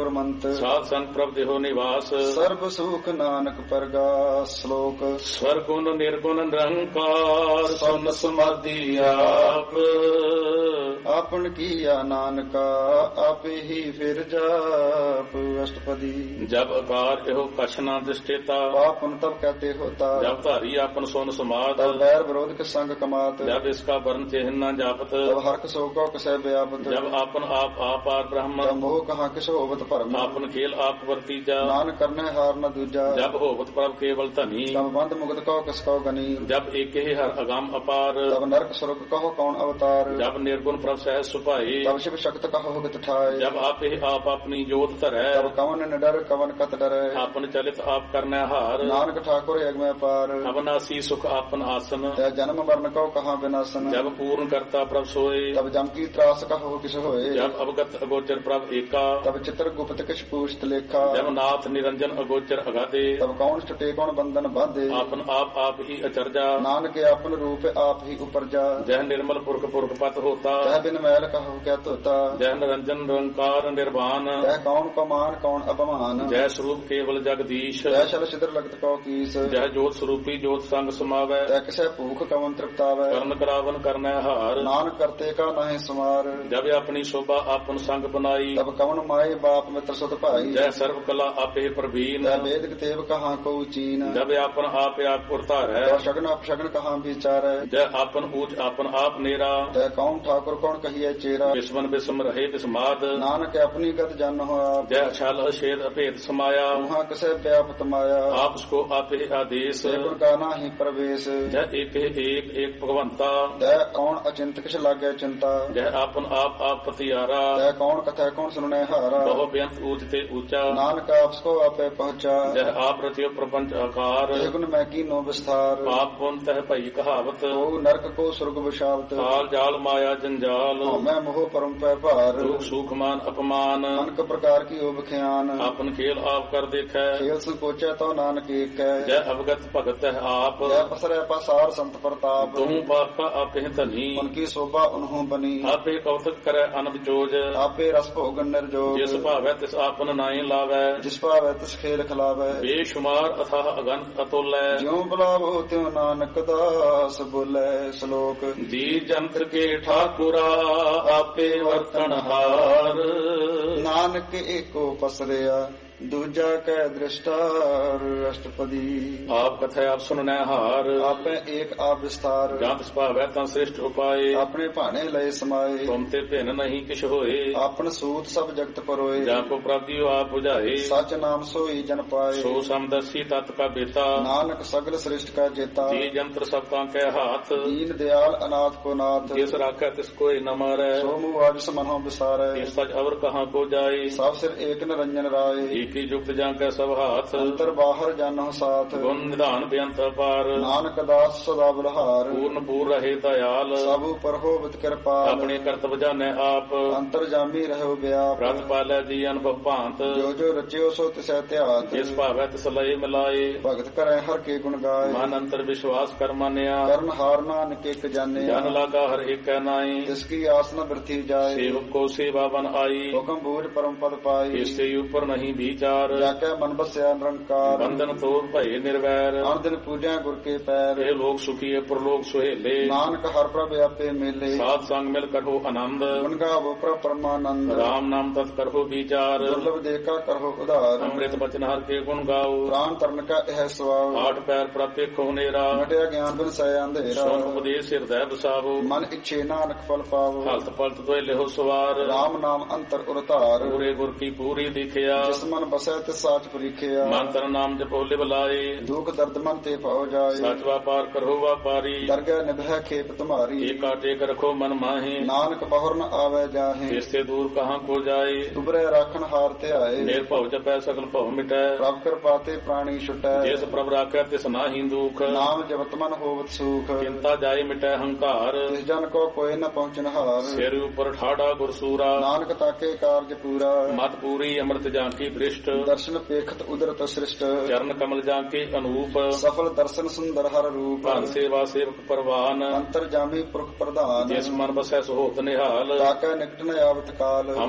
ਗੁਰਮੰਤ ਸਾਧ ਸੰਗ ਪ੍ਰਭ ਦੇਹੋ ਨਿਵਾਸ ਸਰਬ ਸੁਖ ਨਾਨਕ ਪਰਗਾਸ ਸ਼ਲੋਕ ਸਵਰਗੁਣ ਨਿਰਗੁਣ ਨਿਰੰਕਾਰ ਸੁਨ ਸਮਾਧੀ ਆਪ ਆਪਨ ਕੀਆ ਨਾਨਕਾ ਆਪੇ ਹੀ ਫਿਰ ਜਾਪ ਅਸ਼ਟਪਦੀ ਜਬ ਅਕਾਰ ਇਹੋ ਕਛ ਨਾ ਦਿਸ਼ਟੇਤਾ ਪਾਪਨ ਤਬ ਕਹਤੇ ਹੋਤਾ ਜਬ ਧਾਰੀ ਆਪਨ ਸੁਨ ਸਮਾਧ ਤਬ ਬੈਰ ਵਿਰੋਧ ਕੇ ਸੰਗ ਕਮਾਤ ਜਬ ਇਸਕਾ ਵਰਨ ਚਿਹਨ ਨਾ ਜਾਪਤ ਤਬ ਹਰਕ ਸੋ ਕੋ ਕਸੈ ਵਿਆਪਤ ਜਬ ਆਪਨ ਆਪ ਆਪਾਰ ਬ੍ਰਹਮ ਤਬ ਮੋਹ ਕਹਾ ਕਿਸ ਹੋਵਤ ਭਰਮ ਆਪਨ ਖੇਲ ਆਪ ਵਰਤੀਜਾ ਨਾਨਕ ਕਰਨੇ ਹਾਰ ਨ ਦੂਜਾ ਜਬ ਹੋਵਤ ਪ੍ਰਭ ਕੇਵਲ ਧਨੀ ਤਬ ਬੰਦ ਮੁਕਤ ਕੋ ਕਿਸ ਕੋ ਗਨੀ ਜਬ ਏਕੇ ਹਰ ਅਗੰਮ ਅਪਾਰ ਤਬ ਨਰਕ ਸੁਰਗ ਕਹੋ ਕੌਣ ਅਵਤਾਰ ਜਬ ਨਿਰਗੁਣ ਪ੍ਰਭ ਸਹਿ ਸੁਭਾਈ ਤਬ ਸ਼ਿਵ ਸ਼ਕਤ ਕਹੋ ਗਤ ਠਾਏ ਜਬ ਆਪੇ ਆਪ ਆਪਣੀ ਜੋਤ ਧਰੈ ਤਬ ਕਵਨ ਨਿਡਰ ਕਵਨ ਕਤ ਡਰੈ ਆਪਨ ਚਲਿਤ ਆਪ ਕਰਨੈ ਹਾਰ ਨਾਨਕ ਠਾਕੁਰ ਅਗਮੈ ਪਾਰ ਅਬਨਾਸੀ ਸੁਖ ਆਪਨ ਆਸਨ ਤੈ ਜਨਮ ਮਰਨ ਕਉ ਕਹਾ ਬਿਨਾਸਨ ਜਬ ਪੂਰਨ ਕਰਤਾ ਪ੍ਰਭ ਸੋਏ ਤਬ ਜਮ ਕੀ ਤਰਾਸ ਕਹੋ ਕਿਸ ਹੋਏ ਜਬ ਅਵਗਤ ਅਗੋਚਰ ਪ੍ਰਭ ਏਕਾ ਤਬ ਚਿਤਰ ਗੁਪਤ ਕਿਛ ਪੂਛਤ ਲੇਖਾ ਜਬ ਨਾਥ ਨਿਰੰਜਨ ਅਗੋਚਰ ਅਗਾਦੇ ਤਬ ਕੌਣ ਛੁਟੇ ਕੌਣ ਬੰਧਨ ਬਾਧੇ ਆਪਨ ਆਪ ਹੀ ਅਚਰਜਾ ਨਾਨਕ ਆਪਨ ਰੂਪ ਆਪ ਹੀ ਉਪਰਜਾ ਜਹ ਨਿਰਮਲ ਪੁਰਖ ਪੁਰਖ ਪਤ ਹੋਤਾ ਤੈ ਬਿਨ ਮੈਲ ਕਹੋ ਕਿਆ ਧੋਤਾ ਜਹ ਨਿਰੰਜਨ ਨਿਰੰਕਾਰ ਨਿਰਵਾਨ ਤੈ ਕੌਣ ਕਮਾਨ ਕੌਣ ਅਪਮਾਨ ਜੈ ਸਰੂਪ ਕੇਵਲ ਜਗਦੀਸ਼ ਤੈ ਸ਼ਲ ਸਿਦਰ ਲਗਤ ਕਉ ਕੀਸ ਜਹ ਜੋਤ ਸਰੂਪੀ ਜੋਤ ਸੰਗ ਸਮਾਵੈ ਤੈ ਕਿਸੈ ਭੂਖ ਕਵਨ ਤ੍ਰਿਪਤਾਵੈ ਕਰਨ ਕਰਾਵਨ ਕਰਨੈ ਹਾਰ ਨਾਨਕ ਕਰਤੇ ਕਾ ਨਾਹਿ ਸਮਾਰ ਜਬ ਆਪਣੀ ਸ਼ੋਭਾ ਆਪਨ ਸੰਗ ਬਨਾਈ ਤਬ ਕਵਨ ਮਾਏ ਬਾਪ ਮਿੱਤਰ ਸੁਤ ਭਾਈ ਜੈ ਸਰਬ ਕਲਾ ਆਪੇ ਪ੍ਰਵੀਨ ਤੈ ਵੇਦ ਕਤੇਬ ਕਹਾ ਕਉ ਚੀਨ ਜਬ ਆਪਨ ਆਪ ਧਾਰੈ ਤੈ ਸ਼ਗਨ ਅਪਸ਼ਗਨ ਕਹਾ ਵਿਚਾਰੈ ਜੈ ਆਪਨ ਊਚ ਆਪਨ ਆਪ ਨੇਰਾ ਤੈ ਕੌਣ ਠਾਕੁਰ ਕੌਣ ਕਹੀਐ ਚੇਰਾ ਵਿਸਵਨ ਬਿਸਮ ਰਹੇ ਬਿਸਮਾਦ ਨਾਨਕ ਆਪਣੀ ਗਤ ਜਨ ਹੋਆ ਜੈ ਛਲ ਅਛੇਦ ਅਭੇਦ ਸਮਾਇਆ ਉਹਾਂ ਕਿਸੈ ਵਿਆਪਤ ਮਾਇਆ ਆਪ ਸਕੋ ਆਪੇ ਆਦੇਸ ਸੇਵਨ ਕਾ ਨਾਹੀ ਪ੍ਰਵੇਸ਼ ਜੈ ਏਕ ਭਗਵੰਤਾ ਤੈ ਕੌਣ ਅਚਿੰਤ ਕਿਛ ਲਾਗੈ ਚਿੰਤਾ ਜੈ ਆਪਨ ਆਪ ਪਤਿਆਰਾ ਤੈ ਕੌਣ ਕਥੈ ਕੌਣ ਸੁਣੈ ਹਾਰਾ ਬਹੁ ਬੇਅੰਤ ਊਚ ਤੇ ਊਚਾ ਨਾਨਕ ਆਪ ਸਕੋ ਆਪੇ ਪਹੁੰਚਾ ਜੈ ਆਪ ਰਚਿਓ ਪ੍ਰਪੰਚ ਆਕਾਰ ਏ ਗੁਣ ਮੈਂ ਕੀਨੋ ਵਿਸਥਾਰ ਪਾਪ ਪੁੰਨ ਤਹਿ ਭਈ ਕਹਾਵਤ ਕੋ ਨਰਕ ਕੋ ਸੁਰਗ ਵਿਸ਼ਾਵਤ ਕਾਲ ਜਾਲ ਮਾਇਆ ਜੰਜਾਲ ਮੈਂ ਮੋਹ ਪਰਮ ਪੈ ਭਾਰ ਦੁਖ ਸੁਖ ਮਾਨ ਅਪਮਾਨ ਅਨਕ ਪ੍ਰਕਾਰ ਕੀ ਓ ਬਖਿਆਨ ਆਪਨ ਖੇਲ ਆਪ ਕਰ ਦੇਖੈ ਖੇਲ ਸੰਕੋਚੈ ਤੋ ਨਾਨਕ ਏਕੈ ਜੈ ਅਵਗਤ ਭਗਤ ਹੈ ਆਪ ਜੈ ਪਸਰੈ ਪਸਾਰ ਸੰਤ ਪ੍ਰਤਾਪ ਤੂੰ ਪਾਪਾ ਆਪੇ ਧਨੀ ਉਨਕੀ ਸੋਭਾ ਉਨਹੂ ਬਨੀ ਆਪੇ ਕੌਤਕ ਕਰੈ ਅਨੰਦ ਜੋਜ ਆਪੇ ਰਸ ਭੋਗਨ ਨਿਰਜੋਗ ਜਿਸ ਭਾਵੈ ਤਿਸ ਆਪਨ ਨਾਹੀ ਲਾਵੈ ਜਿਸ ਭਾਵੈ ਤਿਸ ਖੇਲ ਖਿਲਾਵੈ ਬੇਸ਼ੁਮਾਰ ਅਥਾਹ ਅਗੰਤ ਅਤੁਲੈ ਜਿਉ ਬੁਲਾਵੋ ਤਿਉ ਨਾਨਕ ਦਾਸ ਬੋਲੇ ਸ਼ਲੋਕ ਦੀ ਜੰਤ ਕੇ ਠਾਕੁਰਾ ਆਪੇ ਵਰਤਨ ਹਾਰ ਨਾਨਕ ਏਕੋ ਪਸਰਿਆ ਦੂਜਾ ਕੈ ਦ੍ਰਿਸ਼ਟਾਰ ਅਸ਼ਟਪਦੀ ਆਪ ਕਥੈ ਆਪ ਸੁਨਨੈ ਹਾਰ ਆਪੇ ਏਕ ਆਪ ਵਿਸਤਾਰ ਜੰਤ ਭਾਵੈ ਤਾਂ ਸ੍ਰਿਸ਼ਟ ਉਪਾਏ ਆਪਣੇ ਭਾਣੇ ਲਏ ਸਮਾਏ ਤੁਮ ਤੇ ਭਿੰਨ ਨਹੀਂ ਕਿਛ ਹੋਏ ਆਪਨ ਸੂਤ ਸਭ ਜਗਤ ਪਰੋਏ ਜਾਂ ਕੋ ਪ੍ਰਾਪਤਿ ਆਪ 부ਝਾਏ ਸਚ ਨਾਮ ਸੋਈ ਜਨ ਪਾਏ ਸੋ ਸਮਦਰਸੀ ਤਤ ਕਾ ਬੇਤਾ ਨਾਨਕ ਸਗਲ ਸ੍ਰਿਸ਼ਟ ਕਾ ਜੇਤਾ ਜੀ ਜੰਤਰ ਸਭ ਤਾਂ ਕੈ ਹਾਥ ਦੀਨ ਦਿਆਲ ਅਨਾਥ ਕੋ ਨਾਥ ਜਿਸ ਰਾਖੈ ਤਿਸ ਕੋਇ ਨ ਮਾਰੈ ਸੋ ਮੂਹ ਆਜ ਸਮਨਹੁ ਵਿਸਾਰੈ ਇਸ ਸਚ ਅਵਰ ਕਹਾਂ ਕੋ ਜਾਏ ਸਭ ਸਿਰ ਏਕ ਨਿਰੰਜਨ ਰਾਏ ਏਕੀ ਜੁਗਤ ਜਾਂ ਕੈ ਸਭ ਹਾਥ ਅੰਤਰ ਬਾਹਰ ਜਾਨਹੁ ਸਾਥ ਗੁਣ ਨਿਧਾਨ ਬੇਅੰਤ ਅਪਾਰ ਨਾਨਕ ਦਾਸ ਸਦਾ ਬਲਹਾਰ ਪੂਰਨ ਪੂਰ ਰਹੇ ਦਇਆਲ ਸਭ ਉਪਰ ਹੋਵਤ ਕਿਰਪਾਲ ਆਪਣੇ ਕਰਤਵ ਜਾਣੈ ਆਪ ਅੰਤਰ ਜਾਮੀ ਰਹਿਓ ਬਿਆਪ ਪ੍ਰਤ ਪਾਲੈ ਜੀ ਅਨੁਭਵ ਭਾਂਤ ਜੋ ਜੋ ਰਚਿਓ ਸੋ ਤਿਸੈ ਧਿਆਤ ਜਿਸ ਭਾਵੈ ਤਿਸ ਲਏ ਮਿਲਾਏ ਭਗਤ ਕਰੈ ਹਰ ਕੇ ਗੁਣ ਗਾਏ ਮਨ ਅੰਤਰ ਵਿਸ਼ਵਾਸ ਕਰ ਮਾਨਿਆ ਕਰਨ ਹਾਰ ਨਾਨਕ ਇਕ ਜਾਣਿਆ ਜਨ ਲਾਗਾ ਹਰ ਏਕੈ ਨਾਈ ਤਿਸ ਕੀ ਆਸ ਨ ਬਿਰਥੀ ਜਾਏ ਸੇਵਕ ਕੋ ਸੇਵਾ ਬਨ ਆਈ ਹੁਕਮ ਬੂਝ ਪਰਮ ਪਦ ਪਾਈ ਇਸੇ ਉਪਰ ਨਹੀਂ ਵਿਚਾਰ ਜਾ ਕੇ ਮਨ ਬਸਿਆ ਨਿਰੰਕਾਰ ਬੰਧਨ ਤੋੜ ਭਏ ਨਿਰਵੈਰ ਅਨ ਦਿਨ ਪੂਜਿਆ ਗੁਰ ਕੇ ਪੈਰ ਇਹ ਲੋਕ ਸੁਖੀਏ ਪ੍ਰਲੋਕ ਸੁਹੇਲੇ ਨਾਨਕ ਹਰ ਪ੍ਰਭ ਆਪੇ ਮੇਲੇ ਸਾਧ ਸੰਗ ਮਿਲ ਕਰੋ ਆਨੰਦ ਗੁਣ ਗਾਵੋ ਪ੍ਰਭ ਪਰਮਾਨੰਦ ਰਾਮ ਨਾਮ ਤਤ ਕਰੋ ਵਿਚਾਰ ਦੁਰਲਭ ਦੇਖਾ ਕਰੋ ਉਧਾਰ ਅੰਮ੍ਰਿਤ ਬਚਨ ਹਰ ਕੇ ਗੁਣ ਗਾਓ ਪ੍ਰਾਨ ਤਰਨ ਕਾ ਇਹ ਸਵਾਉ ਆਠ ਪੈਰ ਪ੍ਰਤਿਖੋ ਨੇਰਾ ਮਟਿਆ ਗਿਆਨ ਬਿਨ ਸੈ ਅੰਧੇਰਾ ਸੋਨ ਉਪਦੇਸ਼ ਹਿਰਦੈ ਬਸਾਵੋ ਮਨ ਇੱਛੇ ਨਾਨਕ ਫਲ ਪਾਵੋ ਹਲਤ ਪਲਤ ਦੋਇ ਲਿਹੋ ਸਵਾਰ ਰਾਮ ਨਾਮ ਅੰਤਰ ਉਰਤਾਰ ਪੂਰੇ ਗੁਰ ਕੀ ਪੂਰੀ ਦਿਖਿਆ ਜਿਸ ਮਨ ਬਸੈ ਤਿਸ ਸਾਚ ਪਰੀਖਿਆ ਮਨ ਤਨ ਨਾਮ ਜਪੋ ਲਿਵ ਲਾਏ ਦੁਖ ਦਰਦ ਮਨ ਤੇ ਭਉ ਜਾਏ ਸਚ ਵਾਪਾਰ ਕਰੋ ਵਾਪਾਰੀ ਦਰਗਹਿ ਨਿਭੈ ਖੇਪ ਤੁਮਾਰੀ ਏਕਾ ਟੇਕ ਰਖੋ ਮਨ ਮਾਹੇ ਨਾਨਕ ਬਹੁਰ ਨ ਆਵੈ ਜਾਹੇ ਇਸ ਤੇ ਦੂਰ ਕਹਾਂ ਕੋ ਜਾਏ ਤੁਬਰੇ ਰਾਖਣ ਹਾਰ ਧਿਆਏ ਨਿਰਭਉ ਜਪੈ ਸਗਲ ਭਉ ਮਿਟੈ ਪ੍ਰਭ ਕਿਰਪਾ ਤੇ ਪ੍ਰਾਣੀ ਛੁਟੈ ਜਿਸ ਪ੍ਰਭ ਰਾਖੈ ਤਿਸ ਨਾਹੀ ਦੁਖ ਨਾਮ ਜਪਤ ਮਨ ਹੋਵਤ ਸੁਖ ਚਿੰਤਾ ਜਾਏ ਮਿਟੈ ਹੰਕਾਰ ਤਿਸ ਜਨ ਕੋ ਕੋਇ ਨ ਪਹੁੰਚਨ ਹਾਰ ਸਿਰ ਉਪਰ ਠਾੜਾ ਗੁਰਸੂਰਾ ਨਾਨਕ ਤਾਕੇ ਕਾਰਜ ਪੂਰਾ ਮਤ ਪੂਰੀ ਅੰਮ੍ਰਿਤ ਜਾਂ ਕੀ ਦ੍ਰਿਸ਼ਟ ਦਰਸ਼ਨ ਪੇਖਤ ਉਦਰਤ ਸ੍ਰਿਸ਼ਟ ਚਰਨ ਕਮਲ ਜਾਂ ਕੇ ਅਨੂਪ ਸਫਲ ਦਰਸ਼ਨ ਸੁੰਦਰ ਹਰ ਰੂਪ ਭਨ ਸੇਵਾ ਸੇਵਕ ਪਰਵਾਨ ਅੰਤਰ ਜਾਮੀ ਪੁਰਖ ਪ੍ਰਧਾਨ ਜਿਸ ਮਨ ਬਸੈ ਸੋਹਤ ਨਿਹਾਲ ਤਾਕੈ ਨਿਕਟ ਨ ਆਵਤ ਕਾਲ